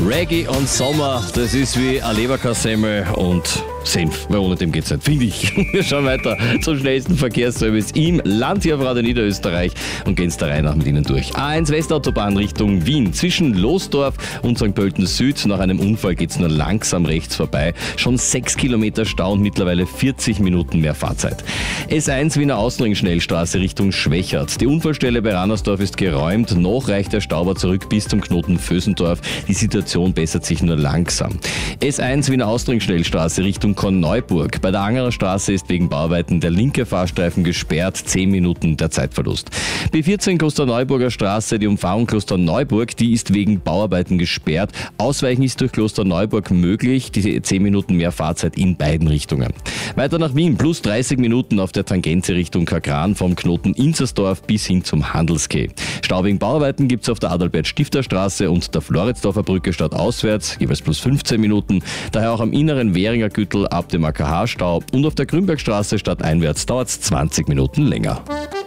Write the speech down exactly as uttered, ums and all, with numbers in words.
Reggae und Sommer, das ist wie ein Leberkassemmel und Senf, weil ohne dem geht's nicht, finde ich. Wir schauen weiter zum schnellsten Verkehrsservice im Land hier auf Radio Niederösterreich und gehen es da rein nach mit Ihnen durch. A eins Westautobahn Richtung Wien. Zwischen Losdorf und Sankt Pölten Süd. Nach einem Unfall geht's nur langsam rechts vorbei. Schon sechs Kilometer Stau und mittlerweile vierzig Minuten mehr Fahrzeit. S eins Wiener Außenring Schnellstraße Richtung Schwächert. Die Unfallstelle bei Rannersdorf ist geräumt. Noch reicht der Stau aber zurück bis zum Knoten Vösendorf. Die Situation bessert sich nur langsam. S eins Wiener Außenring Schnellstraße Richtung Korneuburg. Bei der Angerer Straße ist wegen Bauarbeiten der linke Fahrstreifen gesperrt. zehn Minuten der Zeitverlust. B vierzehn Klosterneuburger Straße, die Umfahrung Klosterneuburg, die ist wegen Bauarbeiten gesperrt. Ausweichen ist durch Klosterneuburg möglich. Die zehn Minuten mehr Fahrzeit in beiden Richtungen. Weiter nach Wien, plus dreißig Minuten auf der Tangente Richtung Kagran vom Knoten Inzersdorf bis hin zum Handelskeh. Stau wegen Bauarbeiten gibt es auf der Adalbert-Stifter-Straße und der Floridsdorfer Brücke stadtauswärts, jeweils plus fünfzehn Minuten. Daher auch am inneren Währinger Gürtel ab dem A K H-Stau und auf der Grünbergstraße stadteinwärts dauert es zwanzig Minuten länger.